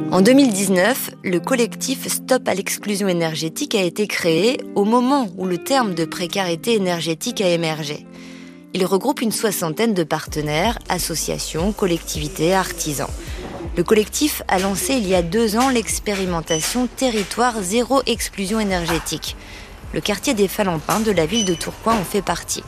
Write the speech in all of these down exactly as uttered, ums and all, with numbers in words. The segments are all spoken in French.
En deux mille dix-neuf, le collectif Stop à l'exclusion énergétique a été créé au moment où le terme de précarité énergétique a émergé. Il regroupe une soixantaine de partenaires, associations, collectivités, artisans. Le collectif a lancé il y a deux ans l'expérimentation Territoire zéro exclusion énergétique. Le quartier des Falampins de la ville de Tourcoing en fait partie.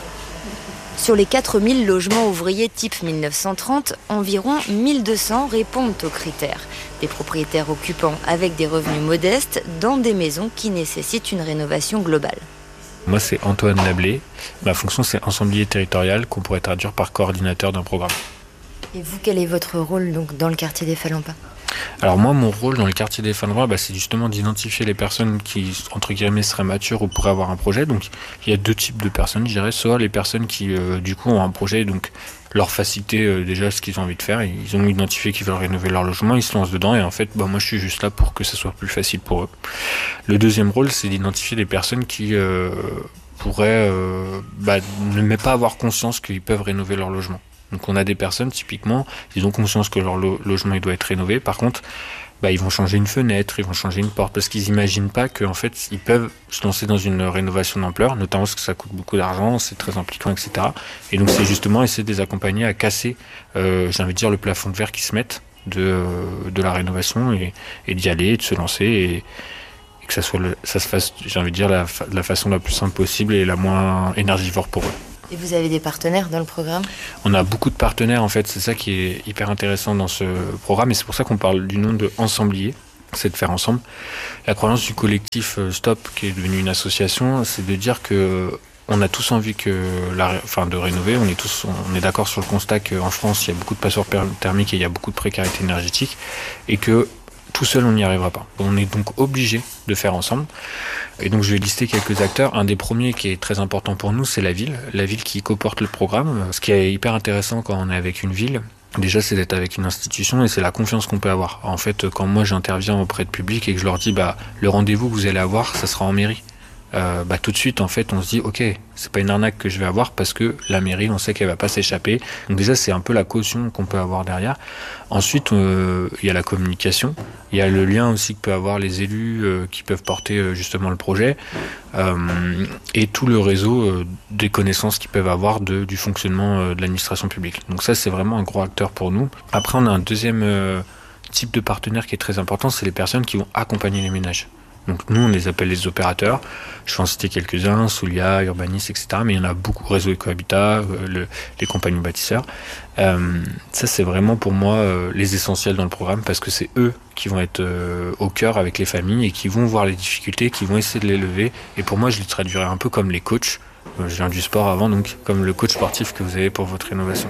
Sur les quatre mille logements ouvriers type mille neuf cent trente, environ mille deux cents répondent aux critères. Des propriétaires occupants avec des revenus modestes dans des maisons qui nécessitent une rénovation globale. Moi, c'est Antoine Lablé. Ma fonction, c'est ensemblier territorial, qu'on pourrait traduire par coordinateur d'un programme. Et vous, quel est votre rôle donc, dans le quartier des Falampins ? Alors moi, mon rôle dans le quartier des Falampins, bah, c'est justement d'identifier les personnes qui, entre guillemets, seraient matures ou pourraient avoir un projet. Donc il y a deux types de personnes, je dirais. Soit les personnes qui, euh, du coup, ont un projet, donc leur faciliter euh, déjà ce qu'ils ont envie de faire. Ils ont identifié qu'ils veulent rénover leur logement, ils se lancent dedans et en fait, bah, moi, je suis juste là pour que ça soit plus facile pour eux. Le deuxième rôle, c'est d'identifier les personnes qui euh, pourraient euh, bah, ne même pas avoir conscience qu'ils peuvent rénover leur logement. Donc on a des personnes, typiquement, ils ont conscience que leur lo- logement il doit être rénové. Par contre, bah, ils vont changer une fenêtre, ils vont changer une porte, parce qu'ils n'imaginent pas qu'en fait, ils peuvent se lancer dans une rénovation d'ampleur, notamment parce que ça coûte beaucoup d'argent, c'est très impliquant, et cetera. Et donc c'est justement essayer de les accompagner à casser, euh, j'ai envie de dire, le plafond de verre qui se mettent de, euh, de la rénovation et, et d'y aller, et de se lancer et, et que ça, soit le, ça se fasse, j'ai envie de dire, la, la façon la plus simple possible et la moins énergivore pour eux. Et vous avez des partenaires dans le programme ? On a beaucoup de partenaires en fait, c'est ça qui est hyper intéressant dans ce programme et c'est pour ça qu'on parle du nom de Ensemblier, c'est de faire ensemble. La croyance du collectif Stop, qui est devenu une association, c'est de dire que on a tous envie que la, enfin, de rénover, on est tous, on est d'accord sur le constat qu'en France il y a beaucoup de passoires thermiques et il y a beaucoup de précarité énergétique et que tout seul, on n'y arrivera pas. On est donc obligé de faire ensemble. Et donc, je vais lister quelques acteurs. Un des premiers qui est très important pour nous, c'est la ville. La ville qui coporte le programme. Ce qui est hyper intéressant quand on est avec une ville, déjà, c'est d'être avec une institution et c'est la confiance qu'on peut avoir. En fait, quand moi, j'interviens auprès de public et que je leur dis, bah, le rendez-vous que vous allez avoir, ça sera en mairie. Euh, bah, tout de suite, en fait, on se dit, ok, c'est pas une arnaque que je vais avoir parce que la mairie, on sait qu'elle va pas s'échapper. Donc déjà, c'est un peu la caution qu'on peut avoir derrière. Ensuite, il euh, y a la communication. Il y a le lien aussi que peuvent avoir les élus euh, qui peuvent porter euh, justement le projet euh, et tout le réseau euh, des connaissances qu'ils peuvent avoir de, du fonctionnement euh, de l'administration publique. Donc ça, c'est vraiment un gros acteur pour nous. Après, on a un deuxième euh, type de partenaire qui est très important, c'est les personnes qui vont accompagner les ménages. Donc nous, on les appelle les opérateurs. Je vais en citer quelques-uns, Soulia, Urbanis, et cetera. Mais il y en a beaucoup, Réseau Ecohabitat, euh, le, les compagnies bâtisseurs. Euh, ça, c'est vraiment pour moi euh, les essentiels dans le programme parce que c'est eux qui vont être euh, au cœur avec les familles et qui vont voir les difficultés, qui vont essayer de les lever. Et pour moi, je les traduirais un peu comme les coachs. Euh, je viens du sport avant, donc comme le coach sportif que vous avez pour votre rénovation.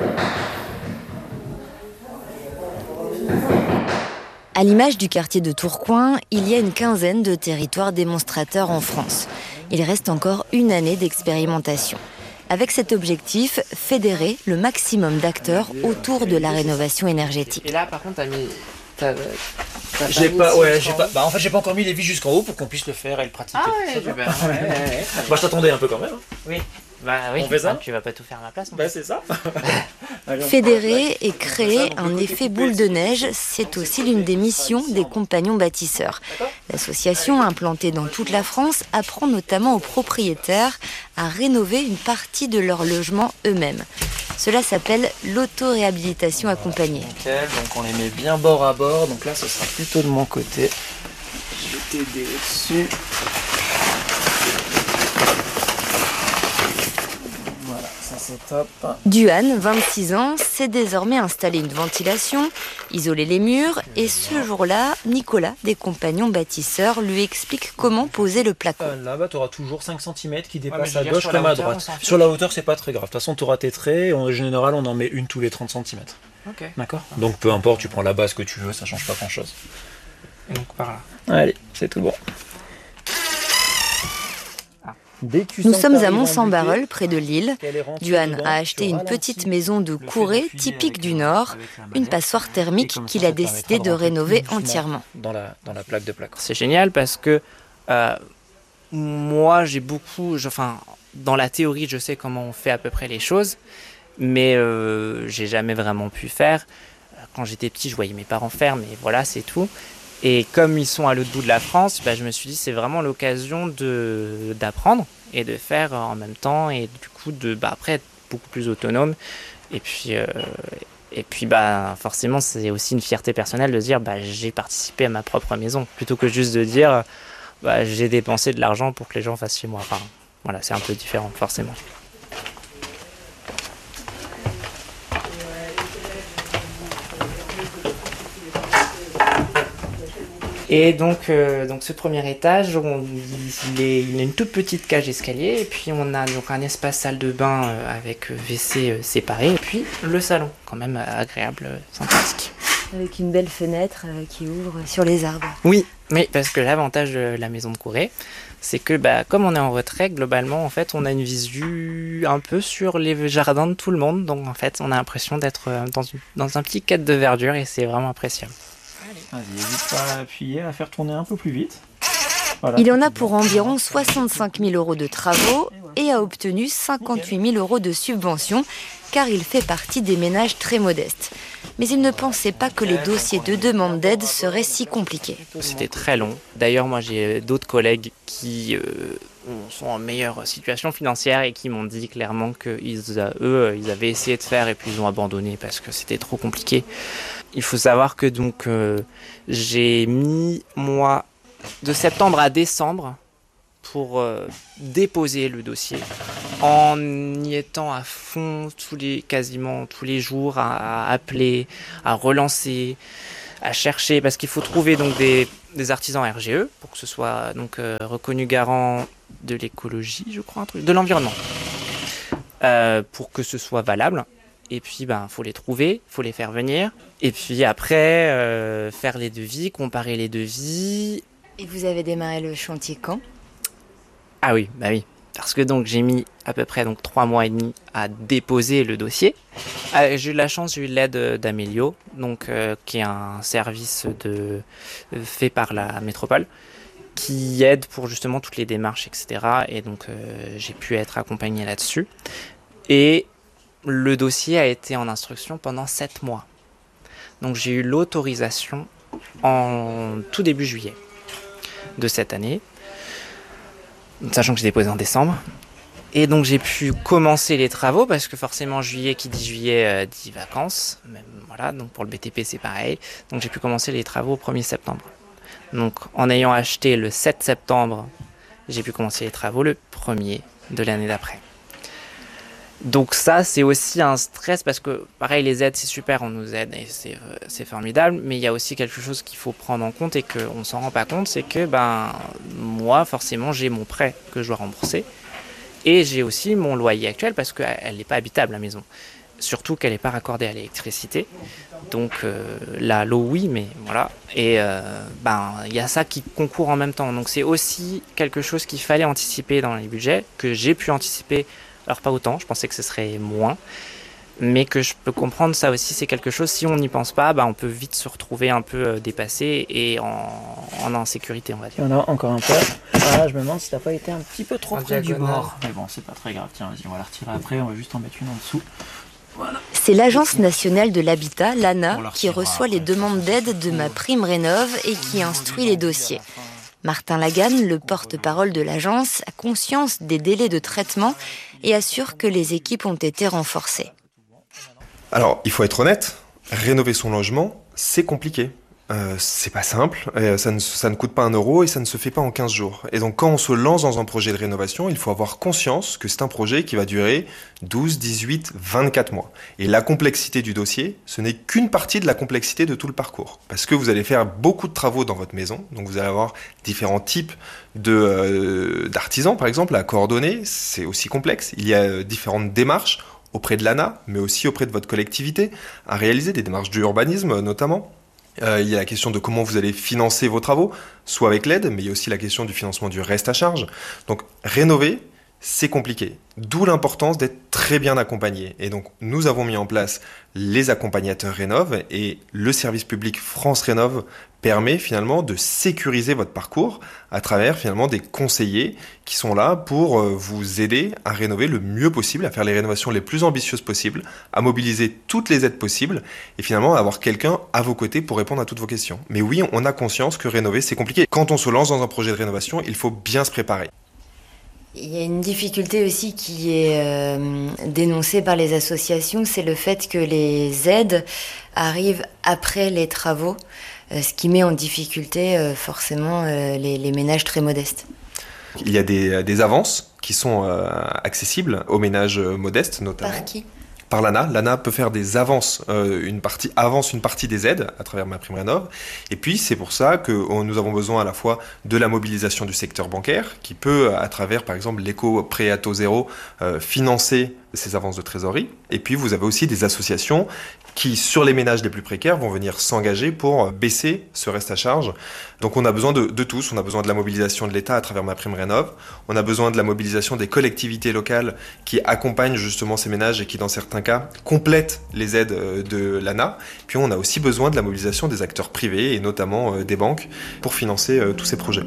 À l'image du quartier de Tourcoing, il y a une quinzaine de territoires démonstrateurs en France. Il reste encore une année d'expérimentation. Avec cet objectif, fédérer le maximum d'acteurs autour de la rénovation énergétique. Et là, par contre, t'as mis... T'as, t'as j'ai pas, pas, ouais, j'ai haut. pas. Bah en fait, j'ai pas encore mis les vis jusqu'en haut pour qu'on puisse le faire et le pratiquer. Ah ouais, je vais... ouais, ouais, ouais. Moi, je t'attendais un peu quand même. Oui. Bah oui. On fait ça ? Ah, tu vas pas tout faire à ma place. Bah c'est ça. Allez, Fédérer et créer un effet boule de neige, c'est aussi l'une des missions des compagnons bâtisseurs. L'association, implantée dans toute la France, apprend notamment aux propriétaires à rénover une partie de leur logement eux-mêmes. Cela s'appelle l'auto-réhabilitation accompagnée. Nickel, donc on les met bien bord à bord. Donc là, ce sera plutôt de mon côté. Je vais t'aider dessus. Voilà, ça c'est top. Duane, vingt-six ans, s'est désormais installé une ventilation, isolé les murs et ce jour-là, Nicolas, des compagnons bâtisseurs, lui explique comment poser le placo. Euh, là, bah, tu auras toujours cinq centimètres qui dépassent Ouais, à dire, gauche comme à hauteur, droite. Sur la hauteur, c'est pas très grave. De toute façon, tu auras tes traits. En général, on en met une tous les trente centimètres. Ok. D'accord. Donc peu importe, tu prends la base que tu veux, ça change pas grand-chose. Donc par là. Allez, c'est tout bon. Dès que tu Nous sens sommes que à t'arrives Mont-Saint-Barreul, en près de Lille. qu'elle est rentrée Duane dedans, a acheté tu une ralentis petite maison de le fait Courée, d'appuyer typique avec du la- Nord, avec la une manette. passoire Et thermique comme ça, qu'il ça a te permettra décidé de rentrer rénover tout doucement entièrement. Dans la, dans la plaque de placo. C'est génial parce que euh, moi j'ai beaucoup, je, enfin dans la théorie je sais comment on fait à peu près les choses, mais euh, j'ai jamais vraiment pu faire. quand j'étais petit, je voyais mes parents faire, mais voilà, c'est tout. Et comme ils sont à l'autre bout de la France, bah, je me suis dit c'est vraiment l'occasion de, d'apprendre et de faire en même temps et du coup de bah, après être beaucoup plus autonome. Et puis, euh, et puis bah, forcément c'est aussi une fierté personnelle de dire bah, j'ai participé à ma propre maison plutôt que juste de dire bah, j'ai dépensé de l'argent pour que les gens fassent chez moi. Enfin, voilà, c'est un peu différent forcément. Et donc, euh, donc ce premier étage, on, il, est, il a une toute petite cage escalier, et puis on a donc un espace salle de bain euh, avec W C euh, séparé, et puis le salon, quand même euh, agréable, euh, sympathique. Avec une belle fenêtre euh, qui ouvre sur les arbres. Oui, mais parce que l'avantage de la maison de Courret, c'est que bah, comme on est en retrait, globalement, en fait, on a une visu un peu sur les jardins de tout le monde, donc en fait, on a l'impression d'être dans, une, dans un petit cadre de verdure, et c'est vraiment appréciable. Vas-y, n'hésite pas à appuyer, à faire tourner un peu plus vite. Voilà. Il en a pour environ soixante-cinq mille euros de travaux et a obtenu cinquante-huit mille euros de subvention, car il fait partie des ménages très modestes. Mais il ne pensait pas que les dossiers de demande d'aide seraient si compliqués. C'était très long. D'ailleurs, moi, j'ai d'autres collègues qui euh, sont en meilleure situation financière et qui m'ont dit clairement qu'eux, ils avaient essayé de faire et puis ils ont abandonné parce que c'était trop compliqué. Il faut savoir que donc euh, j'ai mis, moi, de septembre à décembre pour euh, déposer le dossier en y étant à fond tous les, quasiment tous les jours à, à appeler, à relancer, à chercher parce qu'il faut trouver donc des, des artisans R G E pour que ce soit donc euh, reconnu garant de l'écologie, je crois, un truc, de l'environnement, euh, pour que ce soit valable. Et puis, ben, faut les trouver, faut les faire venir. Et puis après, euh, faire les devis, comparer les devis. Et vous avez démarré le chantier quand ? Ah oui, bah oui. Parce que donc j'ai mis à peu près donc trois mois et demi à déposer le dossier. Euh, j'ai eu de la chance, j'ai eu l'aide d'Amélio, donc euh, qui est un service de euh, fait par la métropole, qui aide pour justement toutes les démarches, et cetera. Et donc euh, j'ai pu être accompagné là-dessus. Et le dossier a été en instruction pendant sept mois. Donc j'ai eu l'autorisation en tout début juillet de cette année, sachant que j'ai déposé en décembre. Et donc j'ai pu commencer les travaux, parce que forcément juillet, qui dit juillet, euh, dit vacances. Même, voilà, donc pour le B T P c'est pareil. Donc j'ai pu commencer les travaux au premier septembre. Donc en ayant acheté le sept septembre, j'ai pu commencer les travaux le premier de l'année d'après. Donc ça, c'est aussi un stress parce que, pareil, les aides, c'est super, on nous aide et c'est, c'est formidable, mais il y a aussi quelque chose qu'il faut prendre en compte et qu'on ne s'en rend pas compte, c'est que ben, moi, forcément, j'ai mon prêt que je dois rembourser et j'ai aussi mon loyer actuel parce qu'elle n'est pas habitable, la maison. Surtout qu'elle n'est pas raccordée à l'électricité. Donc euh, là, l'eau, oui, mais voilà. Et euh, ben, il y a ça qui concourt en même temps. Donc c'est aussi quelque chose qu'il fallait anticiper dans les budgets, que j'ai pu anticiper. Alors pas autant, je pensais que ce serait moins, mais que je peux comprendre ça aussi, c'est quelque chose, si on n'y pense pas, bah on peut vite se retrouver un peu dépassé et en, en insécurité, on va dire. Il y en a encore un peu. Voilà, je me demande si t'as pas été un petit peu trop En près du diagonale. bord. Mais bon, c'est pas très grave, tiens, vas-y, on va la retirer après, on va juste en mettre une en dessous. Voilà. C'est l'Agence nationale de l'habitat, l'A N A, On la qui retirera reçoit les après. demandes d'aide de Ma Prime Rénov' et qui instruit les dossiers. Martin Laganne, le porte-parole de l'agence, a conscience des délais de traitement et assure que les équipes ont été renforcées. Alors, il faut être honnête, rénover son logement, c'est compliqué. Euh, c'est pas simple, euh, ça, ne, ça ne coûte pas un euro et ça ne se fait pas en quinze jours. Et donc quand on se lance dans un projet de rénovation, il faut avoir conscience que c'est un projet qui va durer douze, dix-huit, vingt-quatre mois. Et la complexité du dossier, ce n'est qu'une partie de la complexité de tout le parcours. Parce que vous allez faire beaucoup de travaux dans votre maison, donc vous allez avoir différents types de, euh, d'artisans, par exemple, à coordonner, c'est aussi complexe. Il y a différentes démarches auprès de l'A N A, mais aussi auprès de votre collectivité, à réaliser des démarches d'urbanisme notamment. Euh, il y a la question de comment vous allez financer vos travaux, soit avec l'aide, mais il y a aussi la question du financement du reste à charge. Donc rénover, c'est compliqué. D'où l'importance d'être très bien accompagné. Et donc, nous avons mis en place les accompagnateurs Rénov et le service public France Rénov permet finalement de sécuriser votre parcours à travers finalement des conseillers qui sont là pour vous aider à rénover le mieux possible, à faire les rénovations les plus ambitieuses possibles, à mobiliser toutes les aides possibles et finalement avoir quelqu'un à vos côtés pour répondre à toutes vos questions. Mais oui, on a conscience que rénover, c'est compliqué. Quand on se lance dans un projet de rénovation, il faut bien se préparer. Il y a une difficulté aussi qui est euh, dénoncée par les associations, c'est le fait que les aides arrivent après les travaux, euh, ce qui met en difficulté euh, forcément euh, les, les ménages très modestes. Il y a des, des avances qui sont euh, accessibles aux ménages modestes notamment. Par qui ? Par l'A N A. L'A N A peut faire des avances, euh, une partie, avance une partie des aides à travers MaPrimeRénov'. Et puis, c'est pour ça que nous avons besoin à la fois de la mobilisation du secteur bancaire, qui peut, à travers, par exemple, l'éco-prêt à taux zéro, euh, financer ces avances de trésorerie. Et puis, vous avez aussi des associations qui, sur les ménages les plus précaires, vont venir s'engager pour baisser ce reste à charge. Donc on a besoin de, de tous, on a besoin de la mobilisation de l'État à travers MaPrimeRénov', on a besoin de la mobilisation des collectivités locales qui accompagnent justement ces ménages et qui, dans certains cas, complètent les aides de l'A N A. Puis on a aussi besoin de la mobilisation des acteurs privés et notamment des banques pour financer tous ces projets.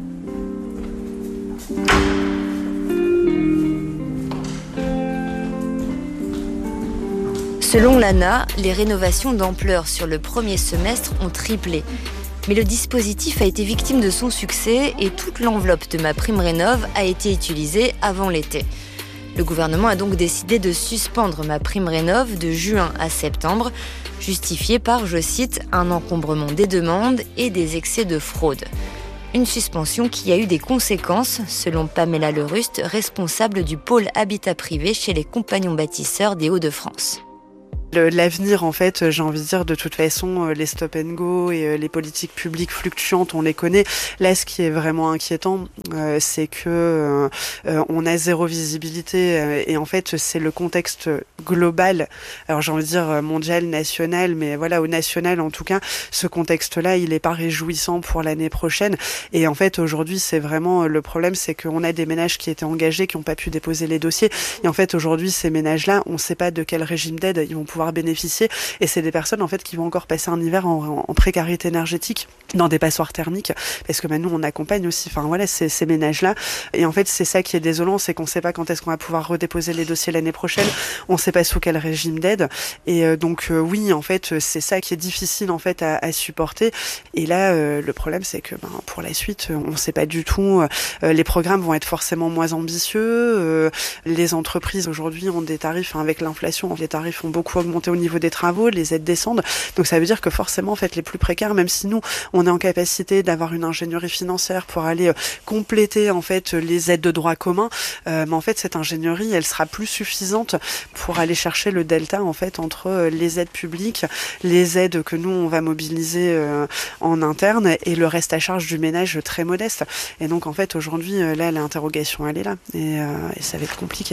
Selon l'A N A, les rénovations d'ampleur sur le premier semestre ont triplé. Mais le dispositif a été victime de son succès et toute l'enveloppe de MaPrimeRénov' a été utilisée avant l'été. Le gouvernement a donc décidé de suspendre MaPrimeRénov' de juin à septembre, justifié par, je cite, un encombrement des demandes et des excès de fraude. Une suspension qui a eu des conséquences, selon Pamela Leruste, responsable du pôle habitat privé chez les Compagnons Bâtisseurs des Hauts-de-France. L'avenir, en fait, j'ai envie de dire, de toute façon, les stop and go et les politiques publiques fluctuantes, on les connaît. Là, ce qui est vraiment inquiétant, euh, c'est que euh, on a zéro visibilité euh, et en fait, c'est le contexte global. Alors, j'ai envie de dire mondial, national, mais voilà, au national, en tout cas, ce contexte-là, il est pas réjouissant pour l'année prochaine. Et en fait, aujourd'hui, c'est vraiment le problème, c'est qu'on a des ménages qui étaient engagés, qui n'ont pas pu déposer les dossiers. Et en fait, aujourd'hui, ces ménages-là, on ne sait pas de quel régime d'aide ils vont pouvoir bénéficier et c'est des personnes en fait qui vont encore passer un hiver en, en précarité énergétique dans des passoires thermiques parce que bah, nous on accompagne aussi enfin voilà ces, ces ménages là et en fait c'est ça qui est désolant, c'est qu'on sait pas quand est-ce qu'on va pouvoir redéposer les dossiers l'année prochaine, on sait pas sous quel régime d'aide et euh, donc euh, oui en fait c'est ça qui est difficile en fait à, à supporter et là euh, le problème c'est que ben, pour la suite on sait pas du tout euh, les programmes vont être forcément moins ambitieux, euh, les entreprises aujourd'hui ont des tarifs hein, avec l'inflation les tarifs ont beaucoup augmenté au niveau des travaux, les aides descendent. Donc ça veut dire que forcément, en fait, les plus précaires, même si nous, on est en capacité d'avoir une ingénierie financière pour aller euh, compléter en fait les aides de droit commun, euh, mais en fait cette ingénierie, elle sera plus suffisante pour aller chercher le delta en fait entre euh, les aides publiques, les aides que nous on va mobiliser euh, en interne et le reste à charge du ménage très modeste. Et donc en fait aujourd'hui, euh, là, l'interrogation elle est là et, euh, et ça va être compliqué.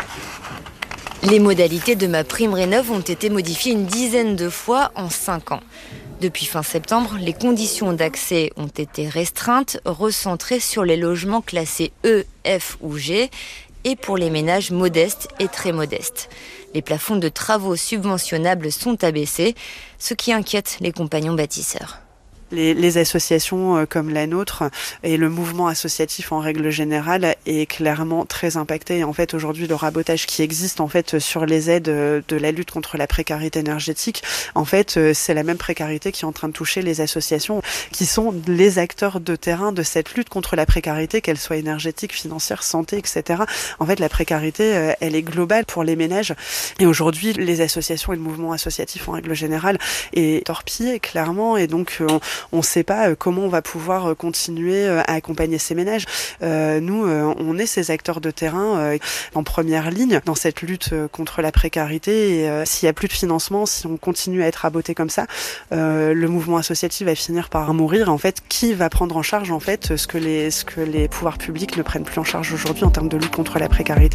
Les modalités de MaPrimeRénov' ont été modifiées une dizaine de fois en cinq ans. Depuis fin septembre, les conditions d'accès ont été restreintes, recentrées sur les logements classés E, F ou G et pour les ménages modestes et très modestes. Les plafonds de travaux subventionnables sont abaissés, ce qui inquiète les compagnons bâtisseurs. Les, les associations euh, comme la nôtre et le mouvement associatif en règle générale est clairement très impacté. Et en fait, aujourd'hui, le rabotage qui existe en fait sur les aides de la lutte contre la précarité énergétique, en fait, euh, c'est la même précarité qui est en train de toucher les associations qui sont les acteurs de terrain de cette lutte contre la précarité, qu'elle soit énergétique, financière, santé, et cetera. En fait, la précarité, euh, elle est globale pour les ménages. Et aujourd'hui, les associations et le mouvement associatif en règle générale est torpillé clairement. Et donc, on, on ne sait pas comment on va pouvoir continuer à accompagner ces ménages. Euh, nous, on est ces acteurs de terrain euh, en première ligne dans cette lutte contre la précarité. Et euh, s'il n'y a plus de financement, si on continue à être raboté comme ça, euh, le mouvement associatif va finir par mourir. En fait, qui va prendre en charge en fait ce que les ce que les pouvoirs publics ne prennent plus en charge aujourd'hui en termes de lutte contre la précarité ?